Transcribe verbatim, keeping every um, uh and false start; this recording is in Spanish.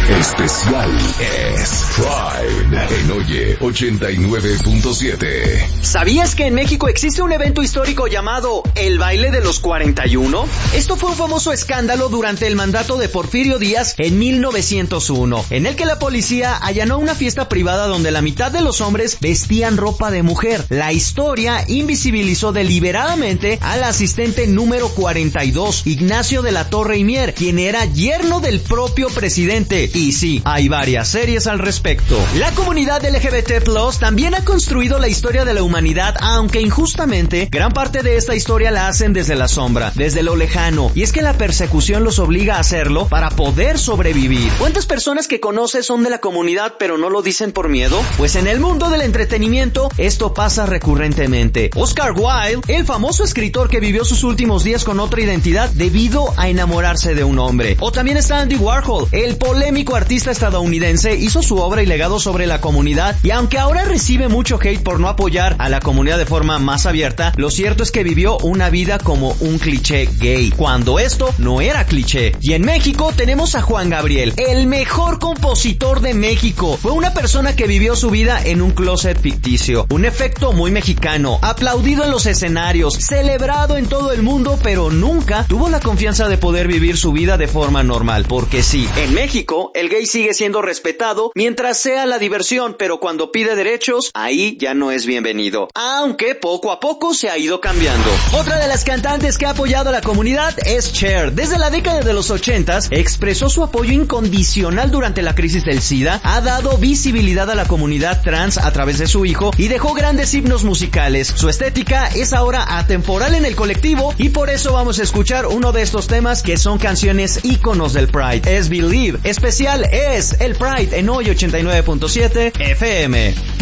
Especial es Pride en Oye ochenta y nueve punto siete. ¿Sabías que en México existe un evento histórico llamado el Baile de los cuarenta y uno? Esto fue un famoso escándalo durante el mandato de Porfirio Díaz en mil novecientos uno, en el que la policía allanó una fiesta privada donde la mitad de los hombres vestían ropa de mujer. La historia invisibilizó deliberadamente al asistente número cuarenta y dos, Ignacio de la Torre y Mier, quien era yerno del propio presidente. Y sí, hay varias series al respecto. La comunidad L G B T plus, también ha construido la historia de la humanidad, aunque injustamente, gran parte de esta historia la hacen desde la sombra, desde lo lejano. Y es que la persecución los obliga a hacerlo para poder sobrevivir. ¿Cuántas personas que conoces son de la comunidad pero no lo dicen por miedo? Pues en el mundo del entretenimiento, esto pasa recurrentemente. Oscar Wilde, el famoso escritor que vivió sus últimos días con otra identidad debido a enamorarse de un hombre. O también está Andy Warhol, el polémico artista estadounidense, hizo su obra y legado sobre la comunidad, y aunque ahora recibe mucho hate por no apoyar a la comunidad de forma más abierta, lo cierto es que vivió una vida como un cliché gay, cuando esto no era cliché. Y en México tenemos a Juan Gabriel, el mejor compositor de México. Fue una persona que vivió su vida en un closet ficticio, un efecto muy mexicano, aplaudido en los escenarios, celebrado en todo el mundo, pero nunca tuvo la confianza de poder vivir su vida de forma normal, porque sí, en México el gay sigue siendo respetado mientras sea la diversión, pero cuando pide derechos, ahí ya no es bienvenido, aunque poco a poco se ha ido cambiando. Otra de las cantantes que ha apoyado a la comunidad es Cher. Desde la década de los ochentas expresó su apoyo incondicional durante la crisis del SIDA, ha dado visibilidad a la comunidad trans a través de su hijo y dejó grandes himnos musicales. Su estética es ahora atemporal en el colectivo y por eso vamos a escuchar uno de estos temas que son canciones íconos del Pride. Es Believe. Especial es el Pride en Hoy ochenta y nueve punto siete F M.